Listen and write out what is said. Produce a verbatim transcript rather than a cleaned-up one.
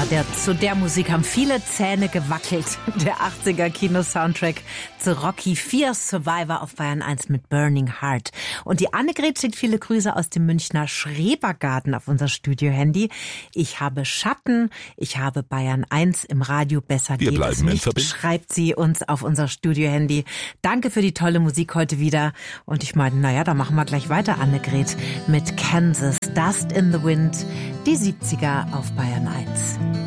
der, zu der Musik haben viele Zähne gewackelt. Der achtziger Kino-Soundtrack zu Rocky vier, Survivor auf Bayern eins mit Burning Heart. Und die Annegret schickt viele Grüße aus dem Münchner Schrebergarten auf unser Studio-Handy. Ich habe Schatten, ich habe Bayern eins im Radio, besser Wir geht bleiben es in nicht, Verbindung. schreibt sie uns auf unser Studio-Handy. Danke für die tolle Musik heute wieder. Und ich meine, naja, da machen wir gleich weiter, Annegret, mit Kansas, Dust in the Wind, die siebziger auf Bayern eins.